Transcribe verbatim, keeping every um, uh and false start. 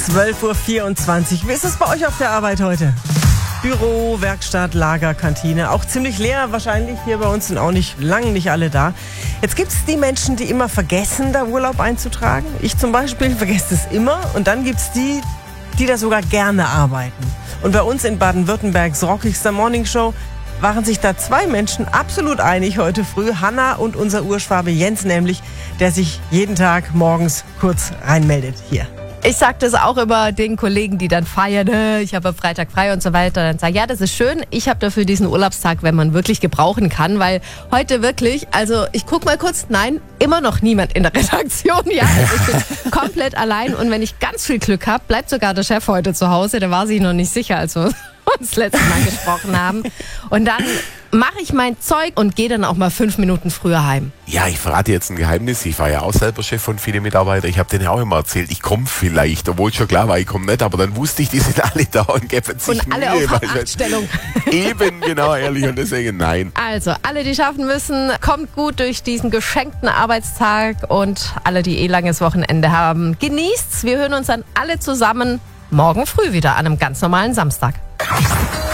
zwölf Uhr vierundzwanzig. Wie ist es bei euch auf der Arbeit heute? Büro, Werkstatt, Lager, Kantine. Auch ziemlich leer wahrscheinlich. Hier bei uns sind auch nicht lang nicht alle da. Jetzt gibt es die Menschen, die immer vergessen, da Urlaub einzutragen. Ich zum Beispiel vergesse es immer. Und dann gibt es die, die da sogar gerne arbeiten. Und bei uns in Baden-Württembergs rockigster Morningshow waren sich da zwei Menschen absolut einig heute früh. Hanna und unser Urschwabe Jens nämlich, der sich jeden Tag morgens kurz reinmeldet hier. Ich sage das auch immer den Kollegen, die dann feiern, ich habe am Freitag frei und so weiter. Dann sage ich, ja, das ist schön. Ich habe dafür diesen Urlaubstag, wenn man wirklich gebrauchen kann. Weil heute wirklich, also ich gucke mal kurz, nein, immer noch niemand in der Redaktion. Ja, also ich bin komplett allein. Und wenn ich ganz viel Glück habe, bleibt sogar der Chef heute zu Hause. Der war sich noch nicht sicher, als wir uns das letzte Mal gesprochen haben. Und dann mache ich mein Zeug und gehe dann auch mal fünf Minuten früher heim. Ja, ich verrate jetzt ein Geheimnis. Ich war ja auch selber Chef von vielen Mitarbeitern. Ich habe denen ja auch immer erzählt, ich komme vielleicht, obwohl schon klar war, ich komme nicht. Aber dann wusste ich, die sind alle da und geben sich Und alle Mühe, auf Achtstellung. Eben, genau, ehrlich. Und deswegen nein. Also, alle, die schaffen müssen, kommt gut durch diesen geschenkten Arbeitstag. Und alle, die eh langes Wochenende haben, genießt's. Wir hören uns dann alle zusammen morgen früh wieder an einem ganz normalen Samstag.